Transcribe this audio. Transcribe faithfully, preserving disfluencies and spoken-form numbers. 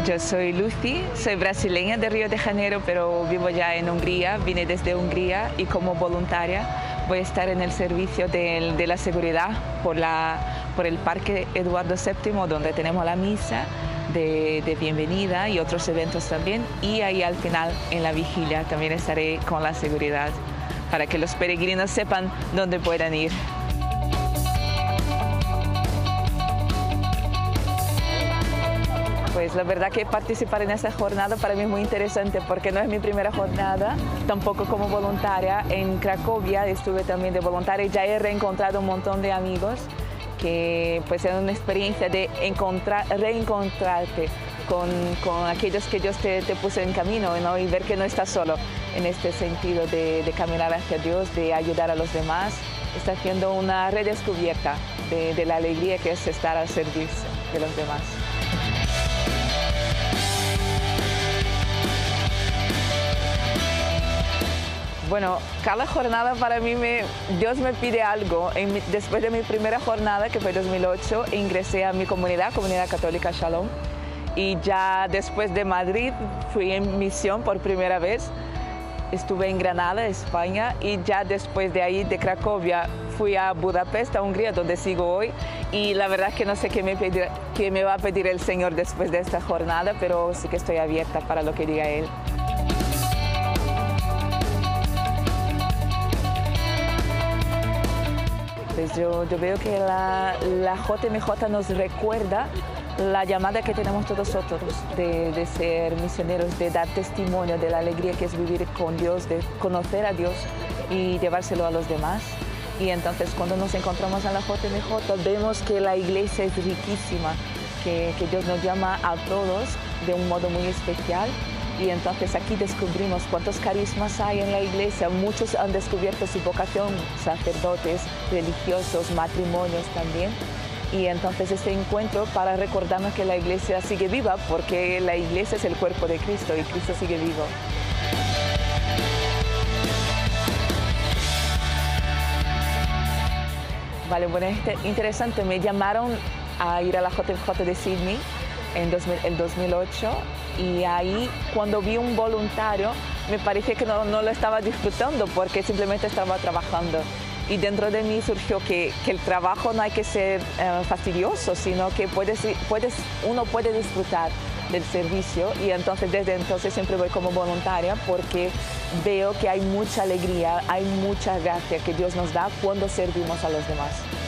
Yo soy Lucy, soy brasileña de Río de Janeiro, pero vivo ya en Hungría, vine desde Hungría y como voluntaria voy a estar en el servicio de, de la seguridad por, la, por el Parque Eduardo séptimo, donde tenemos la misa de, de bienvenida y otros eventos también. Y ahí al final, en la vigilia, también estaré con la seguridad para que los peregrinos sepan dónde puedan ir. Pues la verdad que participar en esta jornada para mí es muy interesante porque no es mi primera jornada, tampoco como voluntaria. En Cracovia estuve también de voluntaria y ya he reencontrado un montón de amigos que pues es una experiencia de encontrar, reencontrarte con, con aquellos que Dios te, te puso en camino, ¿no? Y ver que no estás solo en este sentido de, de caminar hacia Dios, de ayudar a los demás. Está haciendo una redescubierta de, de la alegría que es estar al servicio de los demás. Bueno, cada jornada para mí, me, Dios me pide algo. En mi, después de mi primera jornada, que fue dos mil ocho, ingresé a mi comunidad, Comunidad Católica Shalom. Y ya después de Madrid fui en misión por primera vez. Estuve en Granada, España, y ya después de ahí, de Cracovia, fui a Budapest, a Hungría, donde sigo hoy. Y la verdad es que no sé qué me, pedir, qué me va a pedir el Señor después de esta jornada, pero sí que estoy abierta para lo que diga Él. Pues yo, yo veo que la, la J M J nos recuerda la llamada que tenemos todos nosotros de, de ser misioneros, de dar testimonio de la alegría que es vivir con Dios, de conocer a Dios y llevárselo a los demás. Y entonces cuando nos encontramos en la J M J vemos que la iglesia es riquísima, que, que Dios nos llama a todos de un modo muy especial. Y entonces aquí descubrimos cuántos carismas hay en la iglesia. Muchos han descubierto su vocación, sacerdotes, religiosos, matrimonios también. Y entonces este encuentro para recordarnos que la iglesia sigue viva, porque la iglesia es el cuerpo de Cristo y Cristo sigue vivo. Vale, bueno, es interesante. Me llamaron a ir a la J M J de Sydney en el dos mil ocho y ahí cuando vi un voluntario me parecía que no, no lo estaba disfrutando porque simplemente estaba trabajando. Y dentro de mí surgió que, que el trabajo no hay que ser uh, fastidioso, sino que puedes, puedes, uno puede disfrutar del servicio. Y entonces desde entonces siempre voy como voluntaria porque veo que hay mucha alegría, hay mucha gracia que Dios nos da cuando servimos a los demás.